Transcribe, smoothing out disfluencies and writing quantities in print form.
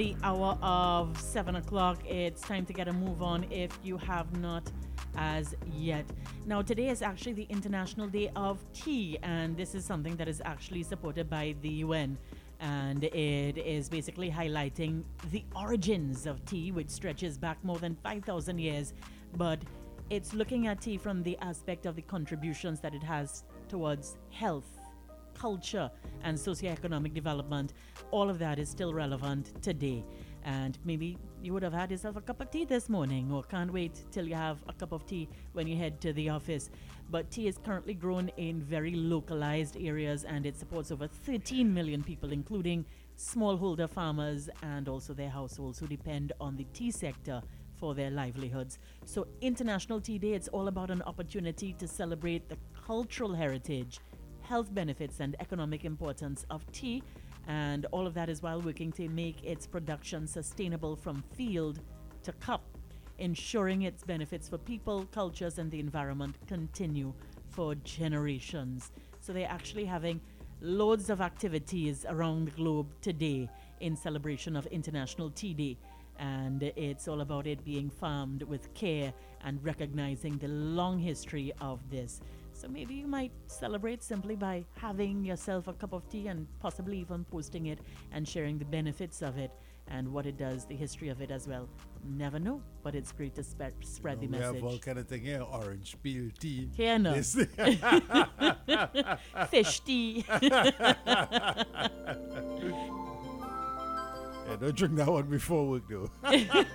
The hour of 7 o'clock. It's time to get a move on if you have not as yet. Now, today is actually the International Day of Tea, and this is something that is actually supported by the UN. And it is basically highlighting the origins of tea, which stretches back more than 5,000 years. But it's looking at tea from the aspect of the contributions that it has towards health, culture, and socioeconomic development. All of that is still relevant today. And maybe you would have had yourself a cup of tea this morning, or can't wait till you have a cup of tea when you head to the office. But tea is currently grown in very localized areas, and it supports over 13 million people, including smallholder farmers and also their households who depend on the tea sector for their livelihoods. So International Tea Day, it's all about an opportunity to celebrate the cultural heritage, health benefits, and economic importance of tea, and all of that is while working to make its production sustainable from field to cup, ensuring its benefits for people, cultures, and the environment continue for generations. So they're actually having loads of activities around the globe today in celebration of International Tea Day. And it's all about it being farmed with care and recognizing the long history of this. So maybe you might celebrate simply by having yourself a cup of tea and possibly even posting it and sharing the benefits of it and what it does, the history of it as well. Never know, but it's great to spread the We message. have all kind of thing here, orange peel tea. Here no. This- Fish tea. Yeah, don't drink that one before work though.